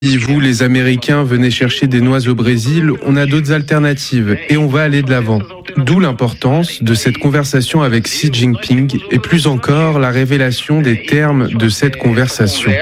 Si vous, les Américains, venez chercher des noix au Brésil, on a d'autres alternatives et on va aller de l'avant. D'où l'importance de cette conversation avec Xi Jinping et plus encore la révélation des termes de cette conversation.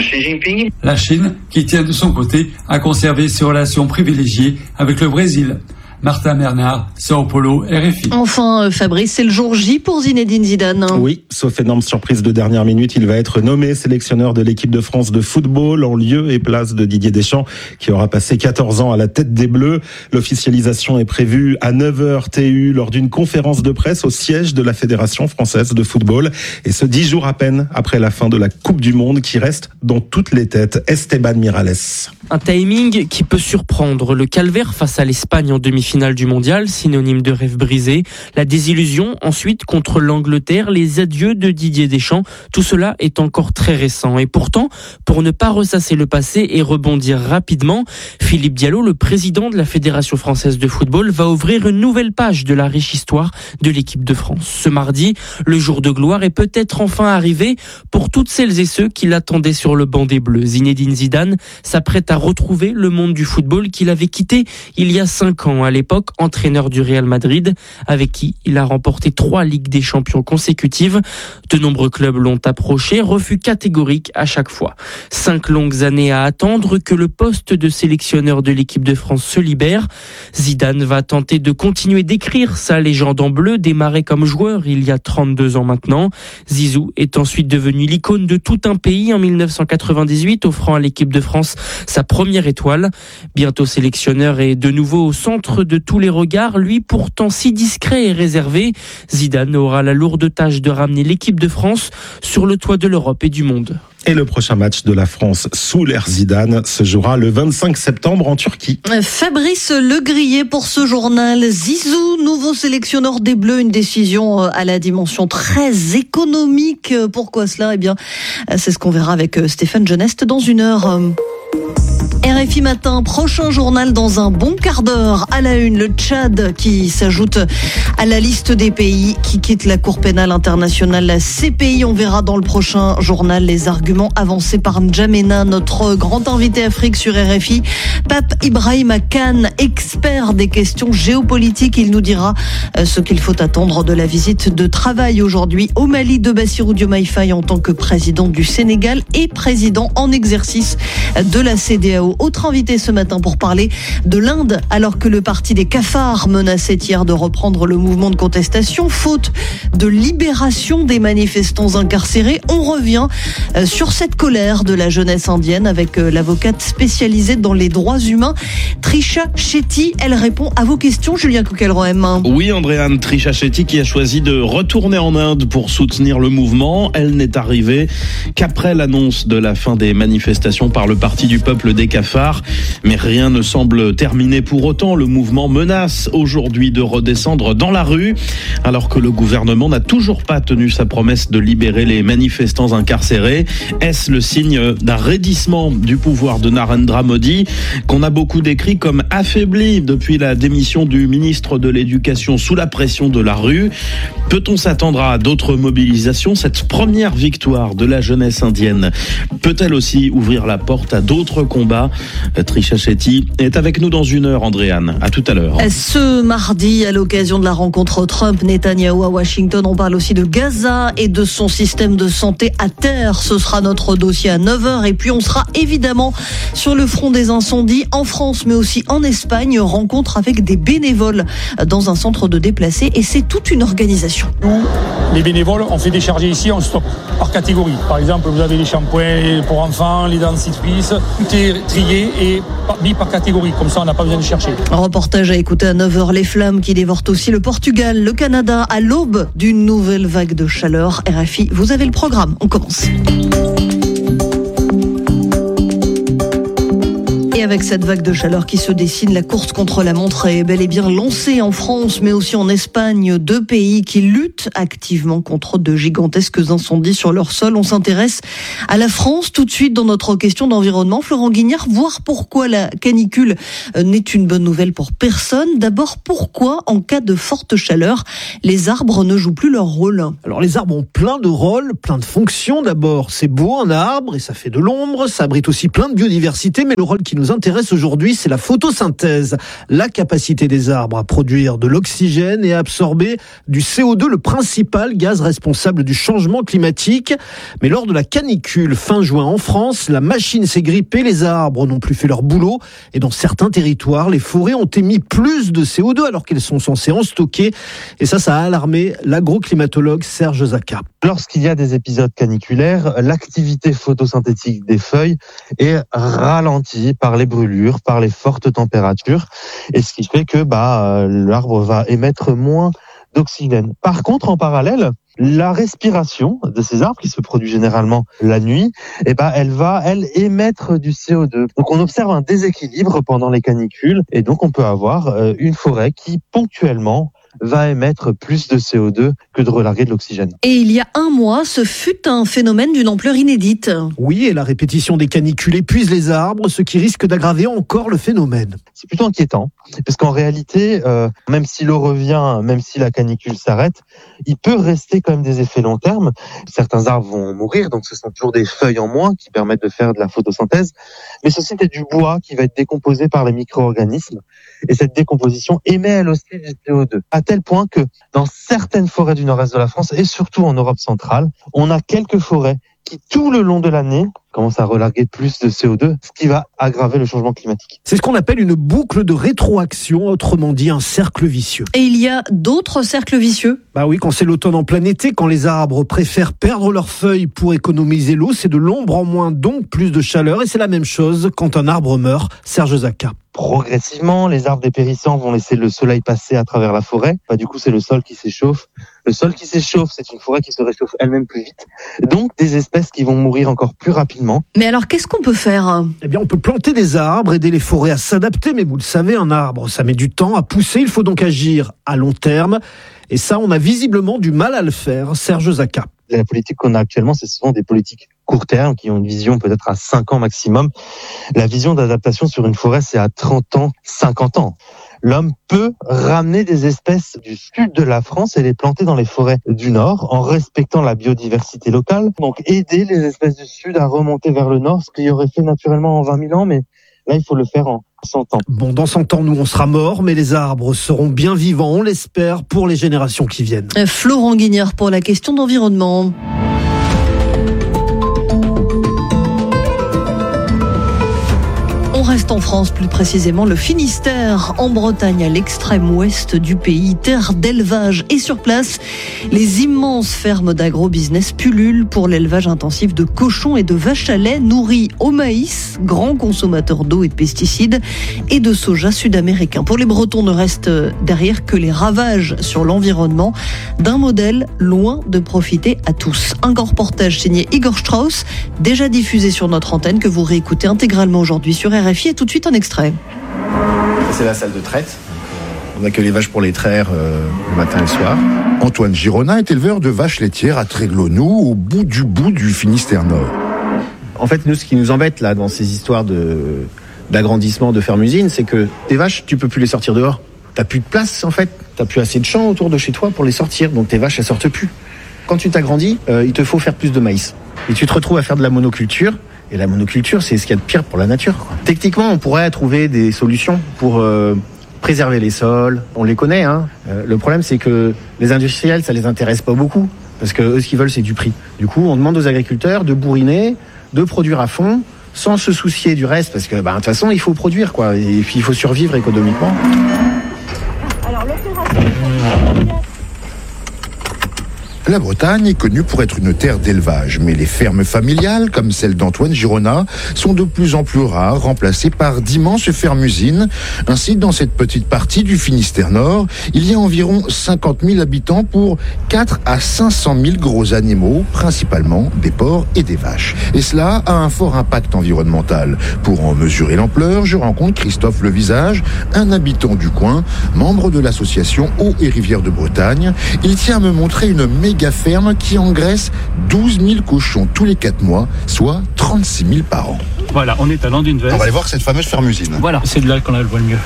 La Chine, qui tient de son côté à conserver ses relations privilégiées avec le Brésil. Martin Bernard, Sao Paulo, RFI. Enfin, Fabrice, c'est le jour J pour Zinedine Zidane. Oui, sauf énorme surprise de dernière minute, il va être nommé sélectionneur de l'équipe de France de football en lieu et place de Didier Deschamps, qui aura passé 14 ans à la tête des Bleus. L'officialisation est prévue à 9h TU lors d'une conférence de presse au siège de la Fédération française de football. Et ce 10 jours à peine après la fin de la Coupe du Monde qui reste dans toutes les têtes. Esteban Miralles. Un timing qui peut surprendre. Le calvaire face à l'Espagne en demi-finale du mondial, synonyme de rêve brisé. La désillusion ensuite contre l'Angleterre, les adieux de Didier Deschamps. Tout cela est encore très récent. Et pourtant, pour ne pas ressasser le passé et rebondir rapidement, Philippe Diallo, le président de la Fédération française de football, va ouvrir une nouvelle page de la riche histoire de l'équipe de France. Ce mardi, le jour de gloire est peut-être enfin arrivé pour toutes celles et ceux qui l'attendaient sur le banc des Bleus. Zinedine Zidane s'apprête à retrouver le monde du football qu'il avait quitté il y a 5 ans, à l'époque entraîneur du Real Madrid, avec qui il a remporté 3 Ligues des Champions consécutives. De nombreux clubs l'ont approché, refus catégorique à chaque fois. 5 longues années à attendre que le poste de sélectionneur de l'équipe de France se libère. Zidane va tenter de continuer d'écrire sa légende en bleu, démarré comme joueur il y a 32 ans maintenant. Zizou est ensuite devenu l'icône de tout un pays en 1998, offrant à l'équipe de France sa première étoile. Bientôt sélectionneur et de nouveau au centre de tous les regards, lui pourtant si discret et réservé, Zidane aura la lourde tâche de ramener l'équipe de France sur le toit de l'Europe et du monde. Et le prochain match de la France sous l'ère Zidane se jouera le 25 septembre en Turquie. Fabrice Legrier pour ce journal. Zizou, nouveau sélectionneur des Bleus, une décision à la dimension très économique. Pourquoi cela ? Eh bien, c'est ce qu'on verra avec Stéphane Geneste dans 1 heure. RFI Matin, prochain journal dans un bon quart d'heure. À la une, le Tchad qui s'ajoute à la liste des pays qui quittent la Cour pénale internationale, la CPI. On verra dans le prochain journal les arguments avancés par N'Djamena, notre grand invité Afrique sur RFI. Pape Ibrahima Kane, expert des questions géopolitiques. Il nous dira ce qu'il faut attendre de la visite de travail aujourd'hui au Mali de Bassirou Diomaye Faye en tant que président du Sénégal et président en exercice de la CEDEAO. Autre invité ce matin pour parler de l'Inde, alors que le parti des cafards menaçait hier de reprendre le mouvement de contestation, faute de libération des manifestants incarcérés. On revient sur cette colère de la jeunesse indienne avec l'avocate spécialisée dans les droits humains, Trisha Shetty. Elle répond à vos questions, Julien Coquelroem. Oui, Andréane, Trisha Shetty qui a choisi de retourner en Inde pour soutenir le mouvement. Elle n'est arrivée qu'après l'annonce de la fin des manifestations par le Parti du peuple des cafards. Mais rien ne semble terminé pour autant. Le mouvement menace aujourd'hui de redescendre dans la rue, alors que le gouvernement n'a toujours pas tenu sa promesse de libérer les manifestants incarcérés. Est-ce le signe d'un raidissement du pouvoir de Narendra Modi, qu'on a beaucoup décrit comme affaibli depuis la démission du ministre de l'Éducation sous la pression de la rue? Peut-on s'attendre à d'autres mobilisations? Cette première victoire de la jeunesse indienne peut-elle aussi ouvrir la porte à d'autres combats? Trisha Shetty est avec nous dans 1 heure, Andréane. À tout à l'heure. Ce mardi, à l'occasion de la rencontre Trump-Netanyahou à Washington, on parle aussi de Gaza et de son système de santé à terre. Ce sera notre dossier à 9h. Et puis on sera évidemment sur le front des incendies en France, mais aussi en Espagne. Rencontre avec des bénévoles dans un centre de déplacés. Et c'est toute une organisation. Nous, les bénévoles, on fait décharger ici, on stocke par catégorie. Par exemple, vous avez les shampoings pour enfants, les dentifrices, tout est trié et mis par catégorie. Comme ça, on n'a pas besoin de chercher. Reportage à écouter à 9h. Les flammes qui dévorent aussi le Portugal, le Canada, à l'aube d'une nouvelle vague de chaleur. RFI, vous avez le programme. On commence. Et avec cette vague de chaleur qui se dessine, la course contre la montre est bel et bien lancée en France, mais aussi en Espagne, 2 pays qui luttent activement contre de gigantesques incendies sur leur sol. On s'intéresse à la France tout de suite dans notre question d'environnement. Florent Guignard, voir pourquoi la canicule n'est une bonne nouvelle pour personne. D'abord, pourquoi en cas de forte chaleur, les arbres ne jouent plus leur rôle? Alors les arbres ont plein de rôles, plein de fonctions. D'abord, c'est beau un arbre et ça fait de l'ombre, ça abrite aussi plein de biodiversité, mais le rôle qui nous intéresse aujourd'hui, c'est la photosynthèse, la capacité des arbres à produire de l'oxygène et à absorber du CO2, le principal gaz responsable du changement climatique. Mais lors de la canicule fin juin en France, la machine s'est grippée, les arbres n'ont plus fait leur boulot et dans certains territoires, les forêts ont émis plus de CO2 alors qu'elles sont censées en stocker. Et ça a alarmé l'agroclimatologue Serge Zaka. Lorsqu'il y a des épisodes caniculaires, l'activité photosynthétique des feuilles est ralentie par les brûlures, par les fortes températures, et ce qui fait que l'arbre va émettre moins d'oxygène. Par contre, en parallèle, la respiration de ces arbres, qui se produit généralement la nuit, elle va émettre du CO2. Donc on observe un déséquilibre pendant les canicules, et donc on peut avoir une forêt qui ponctuellement va émettre plus de CO2 que de relarguer de l'oxygène. Et il y a un mois, ce fut un phénomène d'une ampleur inédite. Oui, et la répétition des canicules épuise les arbres, ce qui risque d'aggraver encore le phénomène. C'est plutôt inquiétant, parce qu'en réalité, même si l'eau revient, même si la canicule s'arrête, il peut rester quand même des effets long terme. Certains arbres vont mourir, donc ce sont toujours des feuilles en moins qui permettent de faire de la photosynthèse, mais ceci c'est du bois qui va être décomposé par les micro-organismes, et cette décomposition émet elle aussi du CO2. À tel point que dans certaines forêts du nord-est de la France, et surtout en Europe centrale, on a quelques forêts qui, tout le long de l'année, commencent à relarguer plus de CO2, ce qui va aggraver le changement climatique. C'est ce qu'on appelle une boucle de rétroaction, autrement dit un cercle vicieux. Et il y a d'autres cercles vicieux ? Oui, quand c'est l'automne en plein été, quand les arbres préfèrent perdre leurs feuilles pour économiser l'eau, c'est de l'ombre en moins, donc plus de chaleur, et c'est la même chose quand un arbre meurt. Serge Zaka. Progressivement, les arbres dépérissants vont laisser le soleil passer à travers la forêt. Du coup, c'est le sol qui s'échauffe. Le sol qui s'échauffe, c'est une forêt qui se réchauffe elle-même plus vite. Donc, des espèces qui vont mourir encore plus rapidement. Mais alors, qu'est-ce qu'on peut faire ? On peut planter des arbres, aider les forêts à s'adapter. Mais vous le savez, un arbre, ça met du temps à pousser. Il faut donc agir à long terme. Et ça, on a visiblement du mal à le faire. Serge Zaka. La politique qu'on a actuellement, c'est souvent des politiques court terme, qui ont une vision peut-être à 5 ans maximum. La vision d'adaptation sur une forêt, c'est à 30 ans, 50 ans. L'homme peut ramener des espèces du sud de la France et les planter dans les forêts du nord en respectant la biodiversité locale. Donc aider les espèces du sud à remonter vers le nord, ce qu'il y aurait fait naturellement en 20 000 ans, mais là il faut le faire en 100 ans. Bon, dans 100 ans, nous on sera morts, mais les arbres seront bien vivants, on l'espère, pour les générations qui viennent. Florent Guignard pour la question d'environnement. On reste en France, plus précisément le Finistère, en Bretagne, à l'extrême ouest du pays, terre d'élevage. Et sur place, les immenses fermes d'agro-business pullulent pour l'élevage intensif de cochons et de vaches à lait nourris au maïs, grand consommateur d'eau et de pesticides, et de soja sud-américain. Pour les Bretons, ne reste derrière que les ravages sur l'environnement d'un modèle loin de profiter à tous. Un reportage signé Igor Strauss, déjà diffusé sur notre antenne, que vous réécoutez intégralement aujourd'hui sur RFI. Et tout de suite un extrait. C'est la salle de traite. On accueille les vaches pour les traire le matin et le soir. Antoine Gironin est éleveur de vaches laitières à Tréglonneau, au bout du Finistère Nord. En fait, nous, ce qui nous embête là dans ces histoires d'agrandissement de ferme-usine, c'est que tes vaches, tu peux plus les sortir dehors. T'as plus de place en fait. T'as plus assez de champs autour de chez toi pour les sortir. Donc tes vaches, elles sortent plus. Quand tu t'agrandis, il te faut faire plus de maïs. Et tu te retrouves à faire de la monoculture. Et la monoculture, c'est ce qu'il y a de pire pour la nature, quoi. Techniquement, on pourrait trouver des solutions pour préserver les sols. On les connaît, hein. Le problème, c'est que les industriels, ça les intéresse pas beaucoup. Parce que eux, ce qu'ils veulent, c'est du prix. Du coup, on demande aux agriculteurs de bourriner, de produire à fond, sans se soucier du reste. Parce que, de toute façon, il faut produire, quoi. Et puis, il faut survivre économiquement. Alors, l'opération... La Bretagne est connue pour être une terre d'élevage, mais les fermes familiales, comme celle d'Antoine Girona, sont de plus en plus rares, remplacées par d'immenses fermes-usines. Ainsi, dans cette petite partie du Finistère Nord, il y a environ 50 000 habitants pour 4 à 500 000 gros animaux, principalement des porcs et des vaches. Et cela a un fort impact environnemental. Pour en mesurer l'ampleur, je rencontre Christophe Levisage, un habitant du coin, membre de l'association Eau et Rivières de Bretagne. Il tient à me montrer une méga ferme qui engraisse 12 000 cochons tous les 4 mois, soit 36 000 par an. Voilà, on est à Landunvest. On va aller voir cette fameuse ferme-usine. Voilà, c'est de là qu'on a le voit le mieux.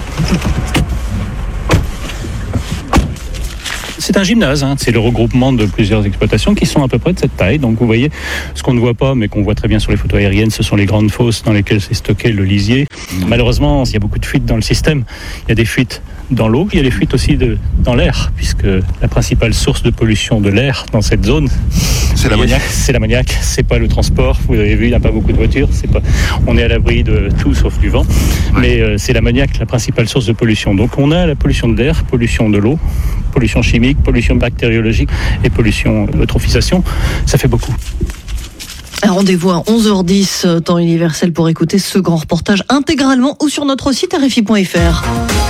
C'est un gymnase, c'est le regroupement de plusieurs exploitations qui sont à peu près de cette taille. Donc vous voyez, ce qu'on ne voit pas, mais qu'on voit très bien sur les photos aériennes, ce sont les grandes fosses dans lesquelles s'est stocké le lisier. Malheureusement, il y a beaucoup de fuites dans le système. Il y a des fuites dans l'eau, il y a des fuites aussi dans l'air, puisque la principale source de pollution de l'air dans cette zone, c'est l'ammoniac. C'est l'ammoniac, c'est pas le transport. Vous avez vu, il n'y a pas beaucoup de voitures. On est à l'abri de tout sauf du vent, mais c'est l'ammoniac la principale source de pollution. Donc on a la pollution de l'air, pollution de l'eau, pollution chimique, pollution bactériologique et pollution eutrophisation. Ça fait beaucoup. Rendez-vous à 11h10, temps universel, pour écouter ce grand reportage intégralement ou sur notre site rfi.fr.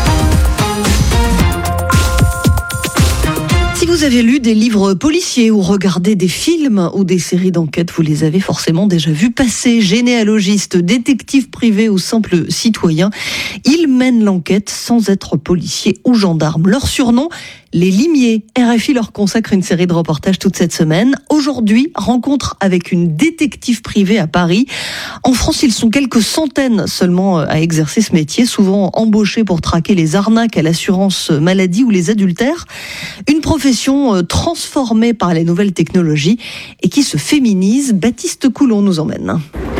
Si vous avez lu des livres policiers ou regardé des films ou des séries d'enquête, vous les avez forcément déjà vus passer. Généalogistes, détectives privés ou simples citoyens, ils mènent l'enquête sans être policiers ou gendarmes. Leur surnom, les limiers. RFI leur consacre une série de reportages toute cette semaine. Aujourd'hui, rencontre avec une détective privée à Paris. En France, ils sont quelques centaines seulement à exercer ce métier, souvent embauchés pour traquer les arnaques à l'assurance maladie ou les adultères. Une profession transformée par les nouvelles technologies et qui se féminise. Baptiste Coulon nous emmène.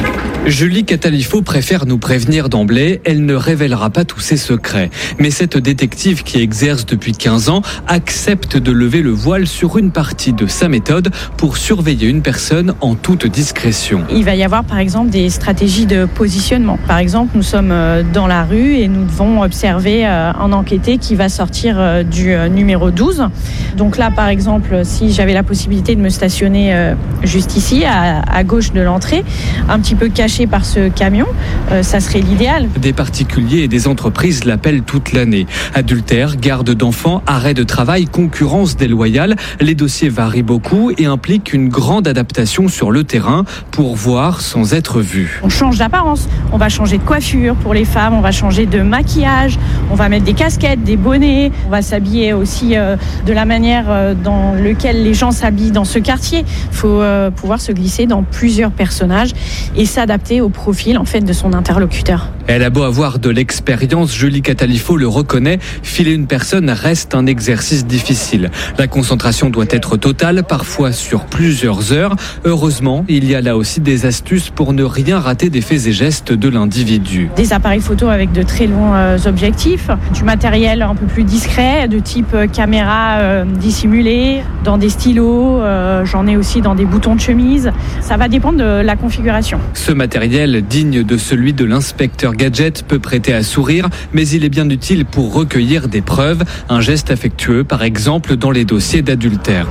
Julie Catalifo préfère nous prévenir d'emblée, elle ne révélera pas tous ses secrets. Mais cette détective qui exerce depuis 15 ans accepte de lever le voile sur une partie de sa méthode pour surveiller une personne en toute discrétion. Il va y avoir par exemple des stratégies de positionnement. Par exemple, nous sommes dans la rue et nous devons observer un enquêté qui va sortir du numéro 12. Donc là, par exemple, si j'avais la possibilité de me stationner juste ici, à gauche de l'entrée, un petit peu caché par ce camion, ça serait l'idéal. Des particuliers et des entreprises l'appellent toute l'année. Adultère, garde d'enfants, arrêt de travail, concurrence déloyale, les dossiers varient beaucoup et impliquent une grande adaptation sur le terrain pour voir sans être vu. On change d'apparence, on va changer de coiffure pour les femmes, on va changer de maquillage, on va mettre des casquettes, des bonnets, on va s'habiller aussi de la manière dans laquelle les gens s'habillent dans ce quartier. Il faut pouvoir se glisser dans plusieurs personnages et s'adapter au profil en fait de son interlocuteur. Elle a beau avoir de l'expérience, Julie Catalifo le reconnaît, filer une personne reste un exercice difficile. La concentration doit être totale, parfois sur plusieurs heures. Heureusement, il y a là aussi des astuces pour ne rien rater des faits et gestes de l'individu. Des appareils photo avec de très longs objectifs, du matériel un peu plus discret, de type caméra dissimulée, dans des stylos, j'en ai aussi dans des boutons de chemise. Ça va dépendre de la configuration. Ce matériel, digne de celui de l'inspecteur Gadget, peut prêter à sourire, mais il est bien utile pour recueillir des preuves, un geste affectueux par exemple dans les dossiers d'adultère.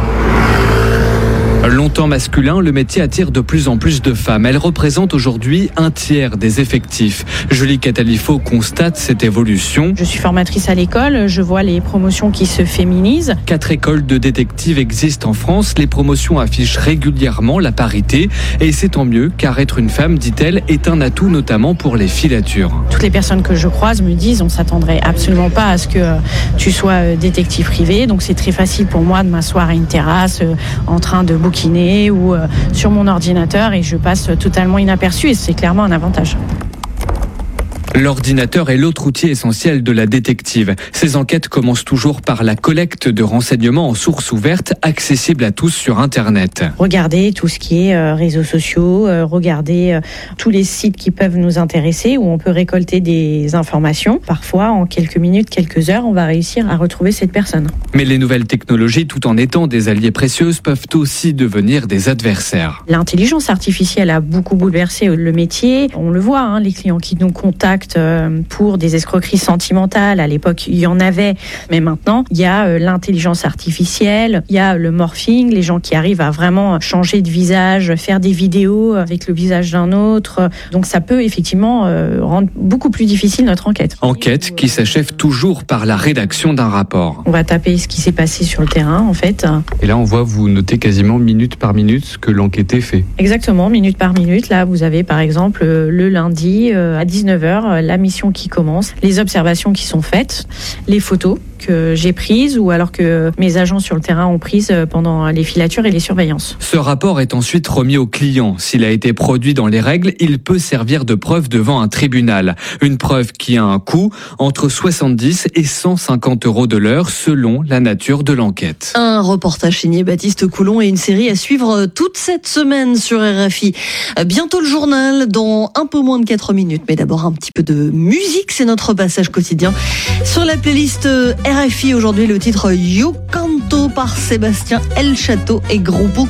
Longtemps masculin, le métier attire de plus en plus de femmes. Elle représente aujourd'hui un tiers des effectifs. Julie Catalifo constate cette évolution. Je suis formatrice à l'école, je vois les promotions qui se féminisent. 4 écoles de détectives existent en France. Les promotions affichent régulièrement la parité. Et c'est tant mieux, car être une femme, dit-elle, est un atout notamment pour les filatures. Toutes les personnes que je croise me disent on s'attendrait absolument pas à ce que tu sois détective privé. Donc c'est très facile pour moi de m'asseoir à une terrasse en train de bouquiner ou sur mon ordinateur et je passe totalement inaperçu et c'est clairement un avantage. L'ordinateur est l'autre outil essentiel de la détective. Ces enquêtes commencent toujours par la collecte de renseignements en source ouverte, accessibles à tous sur Internet. Regardez tout ce qui est réseaux sociaux, regardez tous les sites qui peuvent nous intéresser, où on peut récolter des informations. Parfois, en quelques minutes, quelques heures, on va réussir à retrouver cette personne. Mais les nouvelles technologies, tout en étant des alliés précieux, peuvent aussi devenir des adversaires. L'intelligence artificielle a beaucoup bouleversé le métier. On le voit, les clients qui nous contactent actes pour des escroqueries sentimentales. À l'époque, il y en avait, mais maintenant, il y a l'intelligence artificielle, il y a le morphing, les gens qui arrivent à vraiment changer de visage, faire des vidéos avec le visage d'un autre. Donc ça peut effectivement rendre beaucoup plus difficile notre enquête. Enquête qui s'achève toujours par la rédaction d'un rapport. On va taper ce qui s'est passé sur le terrain, en fait. Et là, on voit vous notez quasiment minute par minute ce que l'enquêté fait. Exactement, minute par minute. Là, vous avez par exemple le lundi à 19h, la mission qui commence, les observations qui sont faites, les photos que j'ai prises ou alors que mes agents sur le terrain ont prises pendant les filatures et les surveillances. Ce rapport est ensuite remis au client. S'il a été produit dans les règles, il peut servir de preuve devant un tribunal. Une preuve qui a un coût entre 70 et 150 € de l'heure selon la nature de l'enquête. Un reportage signé Baptiste Coulon et une série à suivre toute cette semaine sur RFI. Bientôt le journal dans un peu moins de 4 minutes. Mais d'abord un petit peu de musique, c'est notre passage quotidien. Sur la playlist RFI aujourd'hui, le titre Yo Canto par Sébastien El Chato et Grupo